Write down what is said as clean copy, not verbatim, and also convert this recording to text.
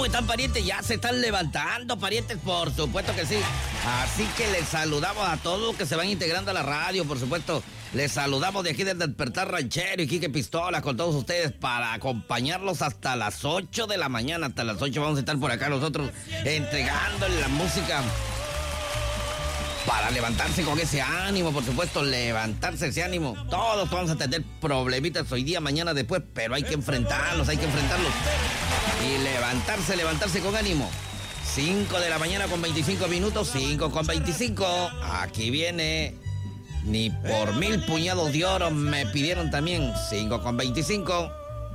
¿Cómo están, parientes? Ya se están levantando, parientes, por supuesto que sí. Así que les saludamos a todos los que se van integrando a la radio, por supuesto. Les saludamos de aquí del Despertar Ranchero y Quique Pistolas con todos ustedes para acompañarlos hasta las 8 de la mañana. Hasta las 8 vamos a estar por acá nosotros entregándole la música para levantarse con ese ánimo, por supuesto, levantarse ese ánimo. Todos vamos a tener problemitas hoy día, mañana, después, pero hay que enfrentarlos. Y levantarse con ánimo. 5 de la mañana con 25 minutos, 5 con 25. Aquí viene, ni por 1000 puñados de oro me pidieron también, 5 con 25.